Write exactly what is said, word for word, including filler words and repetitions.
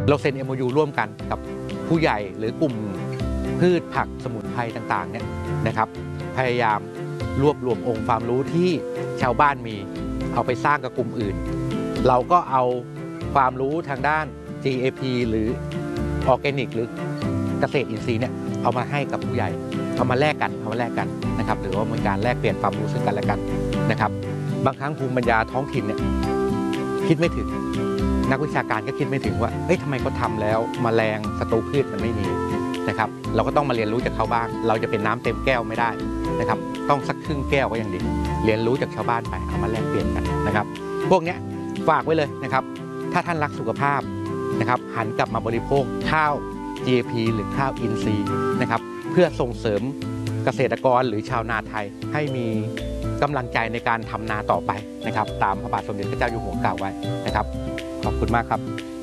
เราเซ็น เอ็ม โอ ยู ร่วมกันกับผู้ใหญ่หรือกลุ่มพืชผักสมุนไพรต่างๆเนี่ยนะครับพยายามรวบรวมองค์ความรู้ที่ชาวบ้านมีเอาไปสร้างกับกลุ่มอื่นเราก็เอาความรู้ทางด้าน จี เอ พี หรือออร์แกนิกหรือเกษตรอินทรีย์เนี่ยเอามาให้กับผู้ใหญ่เอามาแลกกันเอามาแลกกันนะครับหรือว่ามีการแลกเปลี่ยนความรู้ซึ่งกันและกันนะครับบางครั้งภูมิปัญญาท้องถิ่นเนี่ยคิดไม่ถึงนักวิชาการก็คิดไม่ถึงว่าเอ้ยทำไมเขาทำแล้วแมลงศัตรูพืชมันไม่มีนะครับเราก็ต้องมาเรียนรู้จากเขาบ้างเราจะเป็นน้ำเต็มแก้วไม่ได้นะครับต้องสักครึ่งแก้วก็ยังดีเรียนรู้จากชาวบ้านไปเอามาแลกเปลี่ยนกันนะครับพวกนี้ฝากไว้เลยนะครับถ้าท่านรักสุขภาพนะครับหันกลับมาบริโภคข้าว จี เอ พี หรือข้าวอินทรีย์นะครับเพื่อส่งเสริมเกษตรกรหรือชาวนาไทยให้มีกำลังใจในการทำนาต่อไปนะครับตามพระบาทสมเด็จพระเจ้าอยู่หัวกล่าวไว้นะครับขอบคุณมากครับ